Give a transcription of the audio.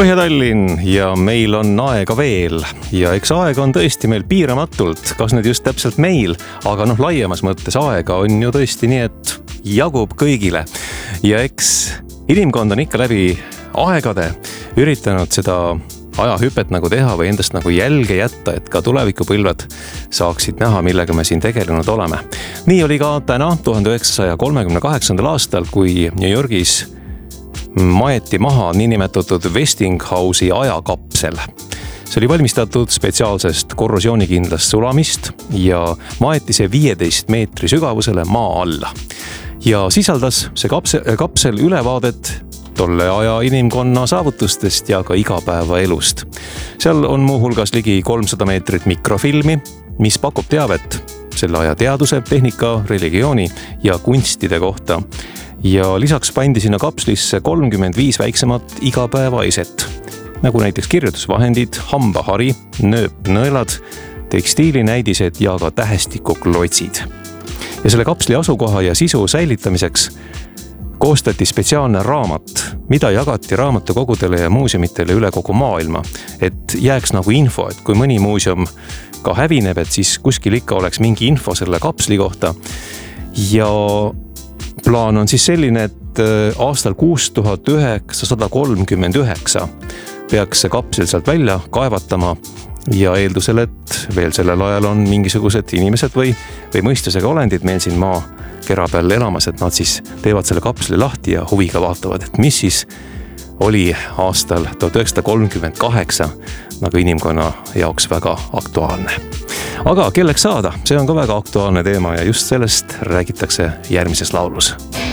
Põhja-Tallinn ja meil on aega veel ja eks aega on tõesti meil piiramatult, kas nüüd just täpselt meil, aga laiemas mõttes aega on ju tõesti nii, et jagub kõigile. Ja eks inimkond on ikka läbi aegade üritanud seda ajahüpet nagu teha või endast nagu jälge jätta, et ka tulevikupõlved saaksid näha, millega me siin tegelenud oleme. Nii oli ka täna 1938. aastal, kui New Yorgis maeti maha niinimetatud Westinghouse'i ajakapsel. See oli valmistatud spetsiaalsest korrosioonikindlast sulamist ja maeti see 15 meetri sügavusele maa alla. Ja sisaldas see kapsel ülevaadet tolle aja inimkonna saavutustest ja ka igapäevaelust. Seal on muuhulgas ligi 300 meetrit mikrofilmi, mis pakub teavet selle aja teaduse, tehnika, religiooni ja kunstide kohta. Ja lisaks pandi sinna kapslisse 35 väiksemat igapäevaiset, nagu näiteks kirjutusvahendid, hambahari, nööpnõelad, tekstiilinäidised ja ka tähestikuklotsid. Ja selle kapsli asukoha ja sisu säilitamiseks koostati spetsiaalne raamat, mida jagati raamatukogudele ja muuseumitele üle kogu maailma, et jääks nagu info, et kui mõni muuseum ka hävineb, et siis kuskil ikka oleks mingi info selle kapsli kohta. Ja plaan on siis selline, et aastal 6939 peaks see kapsel sealt välja kaevatama ja eeldusel, et veel sellel ajal on mingisugused inimesed või mõistusega olendid meil siin maa kera peal elamas, et nad siis teevad selle kapsli lahti ja huviga vaatavad, et mis siis oli aastal 1938 nagu inimkonna jaoks väga aktuaalne. Aga kelleks saada, see on ka väga aktuaalne teema ja just sellest räägitakse järgmises laulus.